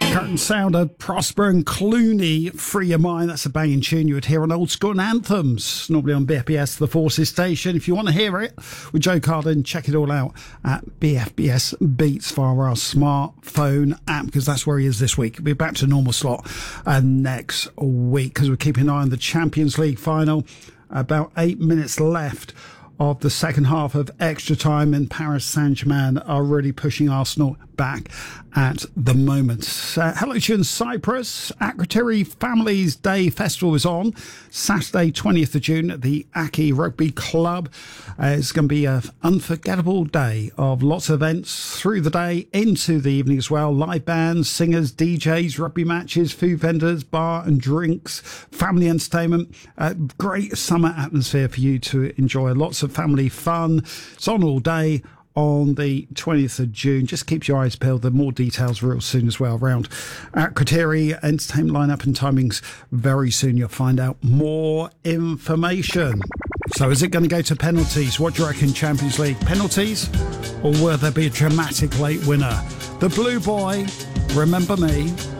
Curtain sound of Prosper and Clooney, Free Your Mind. That's a banging tune you would hear on Old School Anthems, normally on BFBS, the Forces station. If you want to hear it with Joe Carden, check it all out at BFBS Beats via our smartphone app, because that's where he is this week. He'll be back to normal slot next week, because we're keeping an eye on the Champions League final. About 8 minutes left of the second half of extra time, and Paris Saint-Germain are really pushing Arsenal back at the moment. Hello to you in Cyprus. Akrotiri Families Day Festival is on Saturday 20th of June at the Aki Rugby Club. It's going to be an unforgettable day of lots of events through the day into the evening as well. Live bands, singers, DJs, rugby matches, food vendors, bar and drinks, family entertainment. Great summer atmosphere for you to enjoy. Lots of family fun. It's on all day on the 20th of June. Just keep your eyes peeled. There are more details real soon as well around Akrotiri. Entertainment lineup and timings very soon. You'll find out more information. So is it going to go to penalties? What do you reckon, Champions League? Penalties? Or will there be a dramatic late winner? The Blue Boy, Remember Me.